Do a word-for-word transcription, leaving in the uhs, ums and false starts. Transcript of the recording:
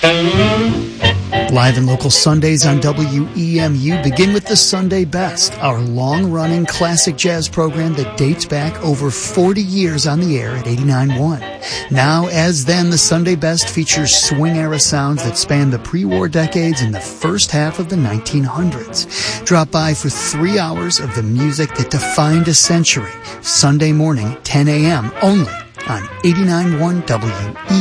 Live and local Sundays on W E M U begin with the Sunday Best, our long-running classic jazz program that dates back over forty years on the air at eighty-nine point one. Now, as then, the Sunday Best features swing-era sounds that span the pre-war decades and the first half of the nineteen hundreds. Drop by for three hours of the music that defined a century. Sunday morning, ten a.m., only on eighty-nine point one W E M U.